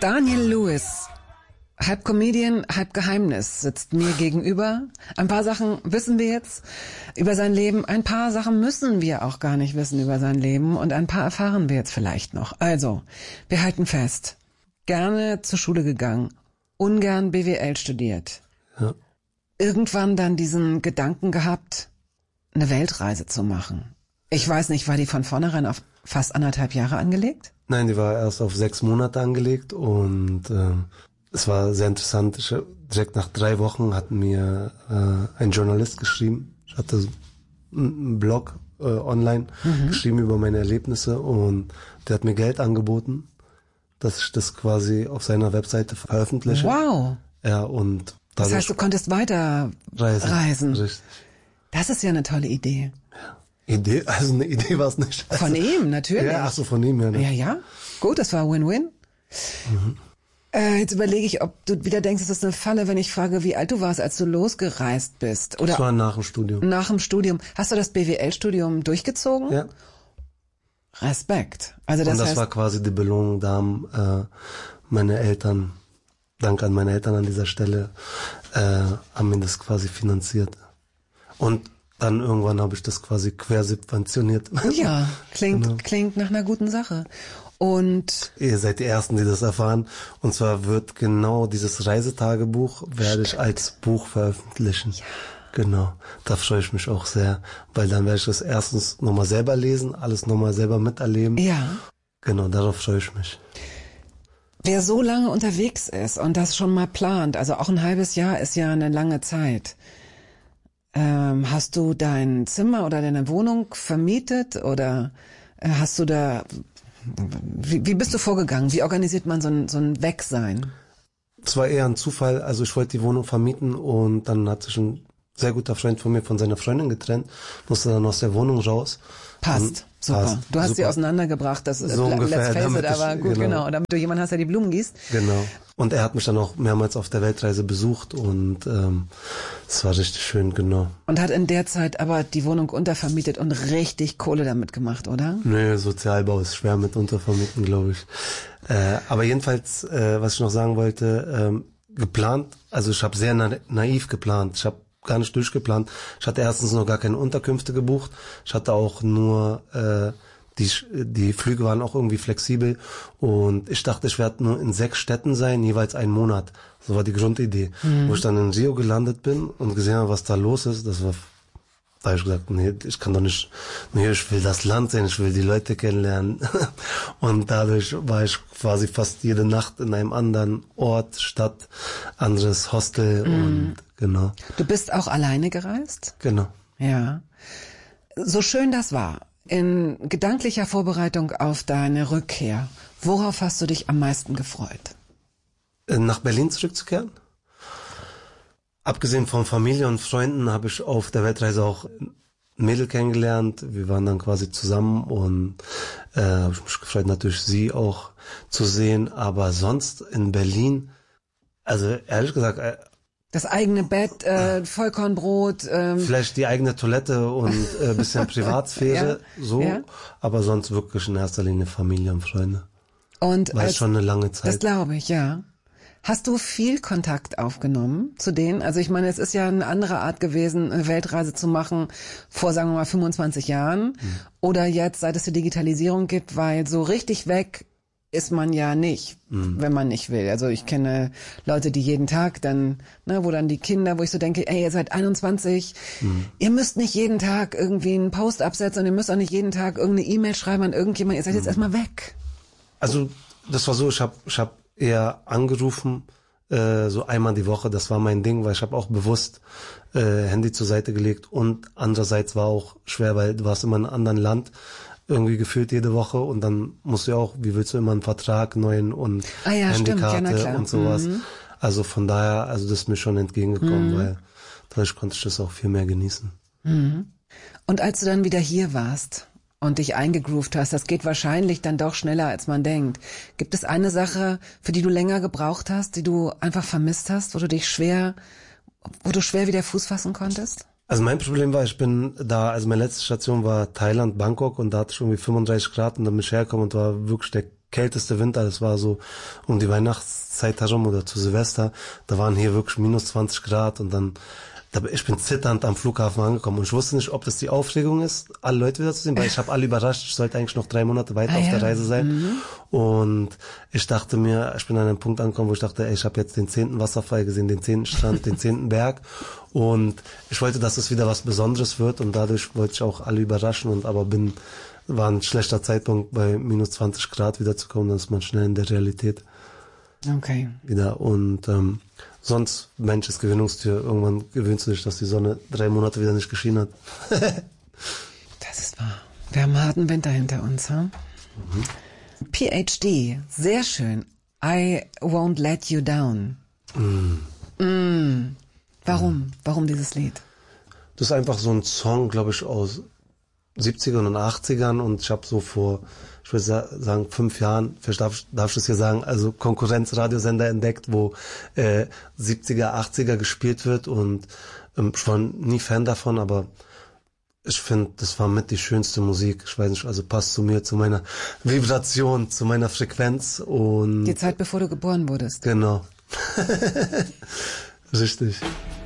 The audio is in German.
Daniel Lewis, halb Comedian, halb Geheimnis, sitzt mir gegenüber. Ein paar Sachen wissen wir jetzt über sein Leben, ein paar Sachen müssen wir auch gar nicht wissen über sein Leben und ein paar erfahren wir jetzt vielleicht noch. Also, wir halten fest. Gerne zur Schule gegangen, ungern BWL studiert. Ja. Irgendwann dann diesen Gedanken gehabt, eine Weltreise zu machen. Ich weiß nicht, war die von vornherein auf fast 1,5 Jahre angelegt? Nein, die war erst auf 6 Monate angelegt und es war sehr interessant. Direkt nach 3 Wochen hat mir ein Journalist geschrieben. Ich hatte einen Blog online geschrieben über meine Erlebnisse und der hat mir Geld angeboten, dass ich das quasi auf seiner Webseite veröffentliche. Wow. Ja, und das heißt, du konntest weiter reisen. Richtig. Das ist ja eine tolle Idee. Idee? Also eine Idee war es nicht. Also, von ihm, natürlich. Ja, ach so, von ihm, ja. Ne? Ja. Gut, das war Win-Win. Jetzt überlege ich, ob du wieder denkst, es ist eine Falle, wenn ich frage, wie alt du warst, als du losgereist bist. Oder das war nach dem Studium. Nach dem Studium. Hast du das BWL-Studium durchgezogen? Ja. Respekt. Also das und das heißt, war quasi die Belohnung, da haben meine Eltern, danke an meine Eltern an dieser Stelle, haben mir das quasi finanziert. Und dann irgendwann habe ich das quasi quersubventioniert. Ja, Genau. klingt nach einer guten Sache. Und ihr seid die Ersten, die das erfahren. Und zwar wird genau dieses Reisetagebuch, werde ich als Buch veröffentlichen. Ja. Genau, da freue ich mich auch sehr, weil dann werde ich das erstens nochmal selber lesen, alles nochmal selber miterleben. Ja. Genau, darauf freue ich mich. Wer so lange unterwegs ist und das schon mal plant, also auch ein halbes Jahr ist ja eine lange Zeit. Hast du dein Zimmer oder deine Wohnung vermietet oder hast du da, wie bist du vorgegangen? Wie organisiert man so ein Wegsein? Es war eher ein Zufall, also ich wollte die Wohnung vermieten und dann hat sich ein sehr guter Freund von mir von seiner Freundin getrennt, musste dann aus der Wohnung raus. Passt, super. Passt, du hast super. sie auseinandergebracht, das ist so ungefähr, let's face it, ich, aber gut, genau, damit du jemanden hast, der die Blumen gießt. Genau. Und er hat mich dann auch mehrmals auf der Weltreise besucht und es war richtig schön, genau. Und hat in der Zeit aber die Wohnung untervermietet und richtig Kohle damit gemacht, oder? Nee, Sozialbau ist schwer mit untervermieten, glaube ich. Aber jedenfalls, was ich noch sagen wollte, geplant, also ich habe sehr naiv geplant. Ich habe gar nicht durchgeplant. Ich hatte erstens noch gar keine Unterkünfte gebucht. Ich hatte auch nur, die Flüge waren auch irgendwie flexibel und ich dachte, ich werde nur in 6 Städten sein, jeweils einen Monat. So war die Grundidee. Wo ich dann in Rio gelandet bin und gesehen habe, was da los ist, da habe ich gesagt, nee, ich kann doch nicht, nee, ich will das Land sehen, ich will die Leute kennenlernen. Und dadurch war ich quasi fast jede Nacht in einem anderen Ort, Stadt, anderes Hostel und genau. Du bist auch alleine gereist? Genau. Ja. So schön das war, in gedanklicher Vorbereitung auf deine Rückkehr, worauf hast du dich am meisten gefreut? Nach Berlin zurückzukehren? Abgesehen von Familie und Freunden habe ich auf der Weltreise auch ein Mädel kennengelernt. Wir waren dann quasi zusammen und habe ich mich gefreut, natürlich sie auch zu sehen. Aber sonst in Berlin, also ehrlich gesagt, das eigene Bett, Vollkornbrot. Vielleicht die eigene Toilette und bisschen Privatsphäre, ja. Aber sonst wirklich in erster Linie Familie und Freunde. Und war schon eine lange Zeit. Das glaube ich, ja. Hast du viel Kontakt aufgenommen zu denen? Also ich meine, es ist ja eine andere Art gewesen, eine Weltreise zu machen vor, sagen wir mal, 25 Jahren. Oder jetzt, seit es die Digitalisierung gibt, weil so richtig weg ist man ja nicht, wenn man nicht will. Also ich kenne Leute, die jeden Tag dann, wo dann die Kinder, wo ich so denke, ey, ihr seid 21, ihr müsst nicht jeden Tag irgendwie einen Post absetzen und ihr müsst auch nicht jeden Tag irgendeine E-Mail schreiben an irgendjemand, ihr seid jetzt erstmal weg. Also das war so, ich hab eher angerufen, so einmal die Woche, das war mein Ding, weil ich habe auch bewusst Handy zur Seite gelegt und andererseits war auch schwer, weil du warst immer in einem anderen Land, irgendwie gefühlt jede Woche und dann musst du ja auch, wie willst du immer einen Vertrag, neuen und Handykarte und sowas. Also von daher, also das ist mir schon entgegengekommen, weil dadurch konnte ich das auch viel mehr genießen. Und als du dann wieder hier warst und dich eingegroovt hast, das geht wahrscheinlich dann doch schneller, als man denkt. Gibt es eine Sache, für die du länger gebraucht hast, die du einfach vermisst hast, wo du schwer wieder Fuß fassen konntest? Also mein Problem war, ich bin da, also meine letzte Station war Thailand, Bangkok und da hatte ich irgendwie 35 Grad und dann bin ich hergekommen und war wirklich der kälteste Winter, das war so um die Weihnachtszeit herum oder zu Silvester, da waren hier wirklich minus 20 Grad und dann, ich bin zitternd am Flughafen angekommen und ich wusste nicht, ob das die Aufregung ist, alle Leute wieder zu sehen, weil ich habe alle überrascht, ich sollte eigentlich noch 3 Monate weiter auf der Reise sein und ich dachte mir, ich bin an einem Punkt angekommen, wo ich dachte, ey, ich habe jetzt den 10. Wasserfall gesehen, den 10. Strand, den 10. Berg und ich wollte, dass es wieder was Besonderes wird und dadurch wollte ich auch alle überraschen und war ein schlechter Zeitpunkt, bei minus 20 Grad wiederzukommen, dann ist man schnell in der Realität. Okay. Wieder und sonst, Mensch ist Gewöhnungstier. Irgendwann gewöhnst du dich, dass die Sonne 3 Monate wieder nicht geschienen hat. Das ist wahr. Wir haben einen harten Winter hinter uns, hm? PhD, sehr schön. I won't let you down. Warum? Warum dieses Lied? Das ist einfach so ein Song, glaube ich, aus 70ern und 80ern und ich habe so vor, ich würde sagen, 5 Jahren, vielleicht darf ich das hier sagen, also Konkurrenzradiosender entdeckt, wo 70er, 80er gespielt wird und ich war nie Fan davon, aber ich finde, das war mit die schönste Musik. Ich weiß nicht, also passt zu mir, zu meiner Vibration, zu meiner Frequenz und... Die Zeit, bevor du geboren wurdest. Genau. Richtig.